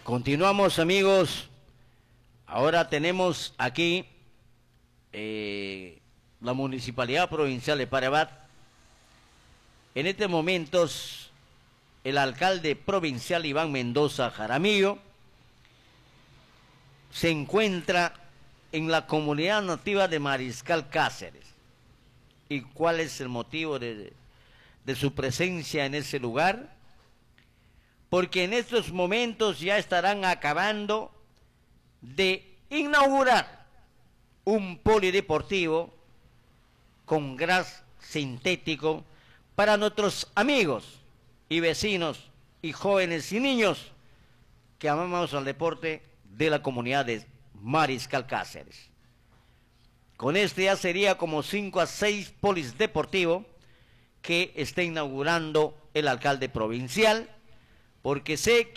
Continuamos, amigos. Ahora tenemos aquí la Municipalidad Provincial de Parabat. En estos momentos, el alcalde provincial Iván Mendoza Jaramillo se encuentra en la comunidad nativa de Mariscal Cáceres. ¿Y cuál es el motivo de su presencia en ese lugar? Porque en estos momentos ya estarán acabando de inaugurar un polideportivo con gras sintético para nuestros amigos y vecinos y jóvenes y niños que amamos al deporte de la comunidad de Mariscal Cáceres. Con este ya sería como 5 a 6 polideportivos que está inaugurando el alcalde provincial, porque sé